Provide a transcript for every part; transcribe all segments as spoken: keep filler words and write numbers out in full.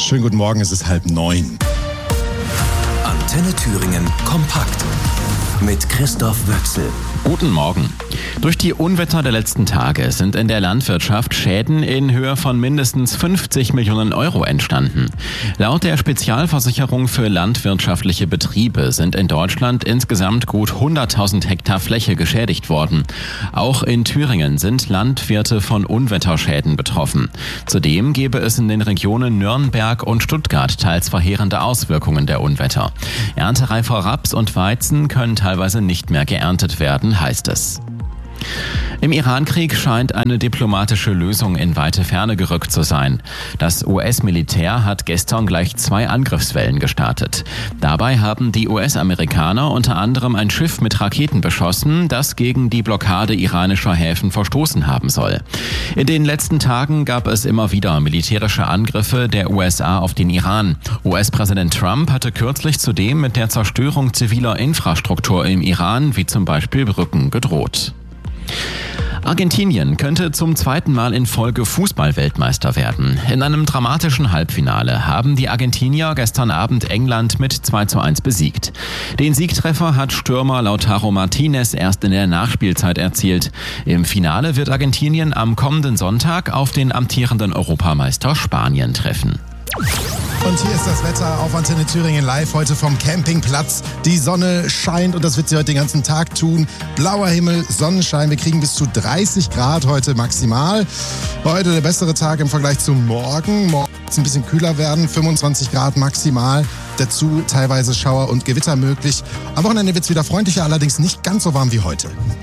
Schönen guten Morgen, es ist halb neun. Antenne Thüringen kompakt mit Christoph Wöchsel. Guten Morgen. Durch die Unwetter der letzten Tage sind in der Landwirtschaft Schäden in Höhe von mindestens fünfzig Millionen Euro entstanden. Laut der Spezialversicherung für landwirtschaftliche Betriebe sind in Deutschland insgesamt gut hunderttausend Hektar Fläche geschädigt worden. Auch in Thüringen sind Landwirte von Unwetterschäden betroffen. Zudem gebe es in den Regionen Nürnberg und Stuttgart teils verheerende Auswirkungen der Unwetter. Erntereifer Raps und Weizen können teilweise nicht mehr geerntet werden, heißt es. Im Irankrieg scheint eine diplomatische Lösung in weite Ferne gerückt zu sein. Das U S-Militär hat gestern gleich zwei Angriffswellen gestartet. Dabei haben die U S-Amerikaner unter anderem ein Schiff mit Raketen beschossen, das gegen die Blockade iranischer Häfen verstoßen haben soll. In den letzten Tagen gab es immer wieder militärische Angriffe der U S A auf den Iran. U S-Präsident Trump hatte kürzlich zudem mit der Zerstörung ziviler Infrastruktur im Iran, wie zum Beispiel Brücken, gedroht. Argentinien könnte zum zweiten Mal in Folge Fußball-Weltmeister werden. In einem dramatischen Halbfinale haben die Argentinier gestern Abend England mit zwei zu eins besiegt. Den Siegtreffer hat Stürmer Lautaro Martinez erst in der Nachspielzeit erzielt. Im Finale wird Argentinien am kommenden Sonntag auf den amtierenden Europameister Spanien treffen. Und hier ist das Wetter auf Antenne Thüringen live heute vom Campingplatz. Die Sonne scheint und das wird sie heute den ganzen Tag tun. Blauer Himmel, Sonnenschein. Wir kriegen bis zu dreißig Grad heute maximal. Heute der bessere Tag im Vergleich zum Morgen. Morgen wird es ein bisschen kühler werden, fünfundzwanzig Grad maximal. Dazu teilweise Schauer und Gewitter möglich. Am Wochenende wird es wieder freundlicher, allerdings nicht ganz so warm wie heute.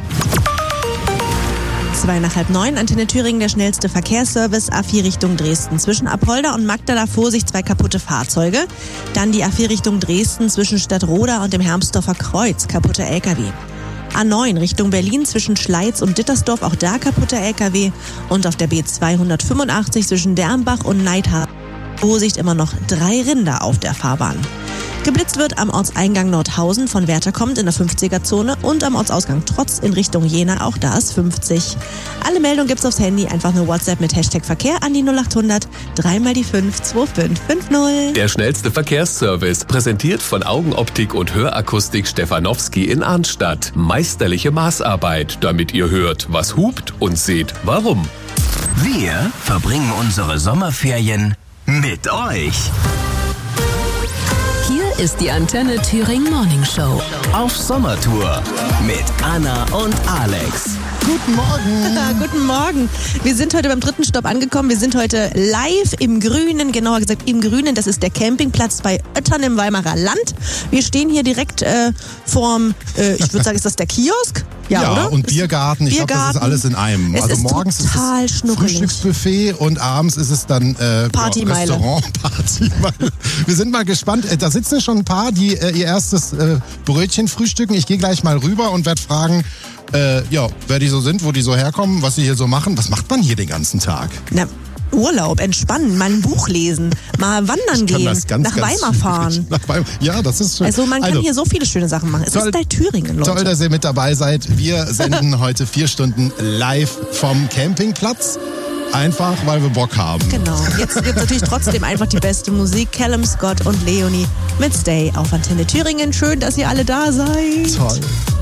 Zwei nach halb neun, Antenne Thüringen, der schnellste Verkehrsservice, A vier Richtung Dresden. Zwischen Apolda und Magda, da Vorsicht, zwei kaputte Fahrzeuge. Dann die A vier Richtung Dresden zwischen Stadtroda und dem Hermsdorfer Kreuz, kaputte L K W. A neun Richtung Berlin zwischen Schleiz und Dittersdorf, auch da kaputte L K W. Und auf der B zweihundertfünfundachtzig zwischen Dermbach und Neidhardt, Vorsicht, immer noch drei Rinder auf der Fahrbahn. Geblitzt wird am Ortseingang Nordhausen von Werther kommt in der fünfziger-Zone und am Ortsausgang Trotz in Richtung Jena, auch da ist fünfzig. Alle Meldungen gibt's aufs Handy, einfach nur WhatsApp mit Hashtag Verkehr an die null acht hundert, dreimal die fünf, zwei fünf fünf null. Der schnellste Verkehrsservice, präsentiert von Augenoptik und Hörakustik Stefanowski in Arnstadt. Meisterliche Maßarbeit, damit ihr hört, was hupt und seht, warum. Wir verbringen unsere Sommerferien mit euch. Hier ist die Antenne Thüringen Morning Show. Auf Sommertour mit Anna und Alex. Guten Morgen. Guten Morgen. Wir sind heute beim dritten Stopp angekommen. Wir sind heute live im Grünen, genauer gesagt im Grünen. Das ist der Campingplatz bei Oettern im Weimarer Land. Wir stehen hier direkt äh, vorm, äh, ich würde sagen, ist das der Kiosk? Ja, ja, oder? und Biergarten. Ich glaube, das ist alles in einem. Es also ist morgens ist es Frühstücksbuffet und abends ist es dann äh, Partymeile. Restaurantparty. Wir sind mal gespannt. Da sitzen schon ein paar, die äh, ihr erstes äh, Brötchen frühstücken. Ich gehe gleich mal rüber und werde fragen, äh, ja, wer die so sind, wo die so herkommen, was sie hier so machen. Was macht man hier den ganzen Tag? Na, Urlaub, entspannen, mal ein Buch lesen, mal wandern gehen, das ganz, nach ganz Weimar fahren. Nach Weimar. Ja, das ist schön. Also man kann also, hier so viele schöne Sachen machen. Es toll, ist bei Thüringen, Leute. Toll, dass ihr mit dabei seid. Wir senden heute vier Stunden live vom Campingplatz. Einfach, weil wir Bock haben. Genau. Jetzt gibt es natürlich trotzdem einfach die beste Musik. Callum Scott und Leonie mit Stay auf Antenne Thüringen. Schön, dass ihr alle da seid. Toll.